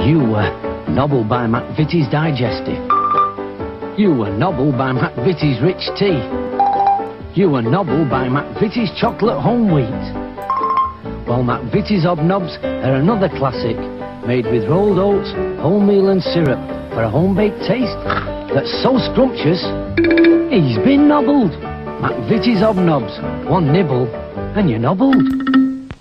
You were nobbled by McVitie's Digestive. You were nobbled by McVitie's Rich Tea. You were nobbled by McVitie's Chocolate Home Wheat. Well, McVitie's Hobnobs are another classic, made with rolled oats, wholemeal and syrup for a home-baked taste that's so scrumptious, he's been nobbled. McVitie's Hobnobs, one nibble and you're nobbled.